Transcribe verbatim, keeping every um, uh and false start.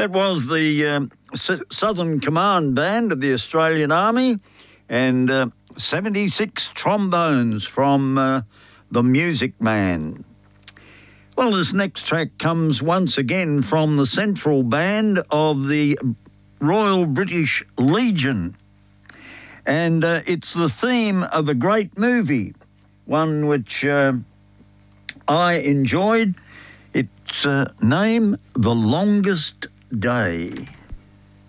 That was the um, S- Southern Command Band of the Australian Army and uh, seventy-six trombones from uh, The Music Man. Well, this next track comes once again from the Central Band of the Royal British Legion. And uh, it's the theme of a great movie, one which uh, I enjoyed. Its uh, name, The Longest Day.